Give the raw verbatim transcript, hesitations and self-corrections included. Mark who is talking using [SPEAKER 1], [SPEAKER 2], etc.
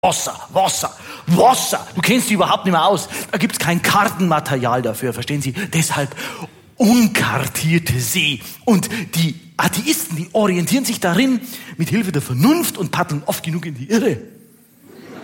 [SPEAKER 1] Wasser, Wasser, Wasser. Du kennst dich überhaupt nicht mehr aus. Da gibt's kein Kartenmaterial dafür, verstehen Sie? Deshalb unkartierte See. Und die Atheisten, die orientieren sich darin mit Hilfe der Vernunft und paddeln oft genug in die Irre.